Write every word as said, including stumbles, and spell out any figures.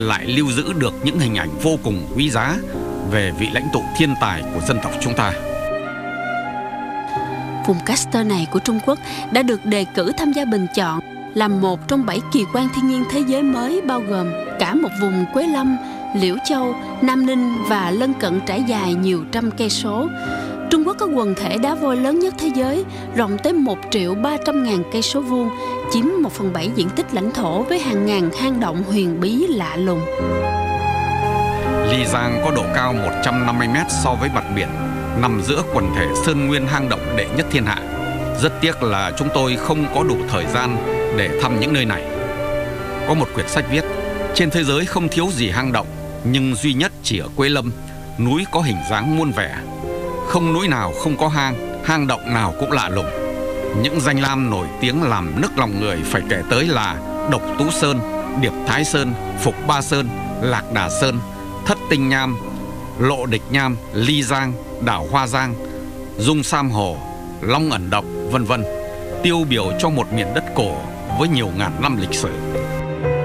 lại lưu giữ được những hình ảnh vô cùng quý giá về vị lãnh tụ thiên tài của dân tộc chúng ta. Vùng Castor này của Trung Quốc đã được đề cử tham gia bình chọn làm một trong bảy kỳ quan thiên nhiên thế giới mới, bao gồm cả một vùng Quế Lâm, Liễu Châu, Nam Ninh và lân cận trải dài nhiều trăm cây số. Trung Quốc có quần thể đá vôi lớn nhất thế giới, rộng tới một triệu ba trăm ngàn cây số vuông, chiếm một phần bảy diện tích lãnh thổ với hàng ngàn hang động huyền bí lạ lùng. Ly Giang có độ cao một trăm năm mươi mét so với mặt biển, nằm giữa quần thể sơn nguyên hang động đệ nhất thiên hạ. Rất tiếc là chúng tôi không có đủ thời gian để thăm những nơi này. Có một quyển sách viết, trên thế giới không thiếu gì hang động, nhưng duy nhất chỉ ở Quế Lâm, núi có hình dáng muôn vẻ. Không núi nào không có hang, hang động nào cũng lạ lùng. Những danh lam nổi tiếng làm nức lòng người phải kể tới là Độc Tú Sơn, Điệp Thái Sơn, Phục Ba Sơn, Lạc Đà Sơn, Thất Tinh Nham, Lộ Địch Nham, Ly Giang, đảo Hoa Giang, Dung Sam Hồ, Long Ẩn Độc, vân vân, tiêu biểu cho một miền đất cổ với nhiều ngàn năm lịch sử.